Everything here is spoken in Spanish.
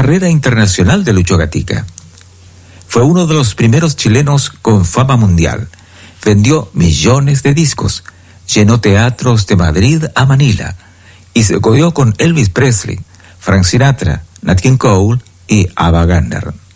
Carrera internacional de Lucho Gatica. Fue uno de los primeros chilenos con fama mundial. Vendió millones de discos, llenó teatros de Madrid a Manila y se codeó con Elvis Presley, Frank Sinatra, Nat King Cole y Ava Gardner.